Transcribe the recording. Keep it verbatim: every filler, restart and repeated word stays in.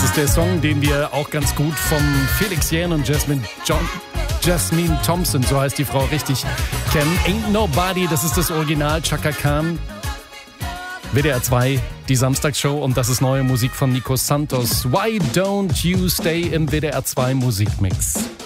ist der Song, den wir auch ganz gut vom Felix Jähn und Jasmine, John, Jasmine Thompson, so heißt die Frau richtig, kennen. Ain't Nobody, das ist das Original, Chaka Khan. W D R zwei, die Samstagsshow, und das ist neue Musik von Nico Santos. Why don't you stay im W D R zwei Musikmix?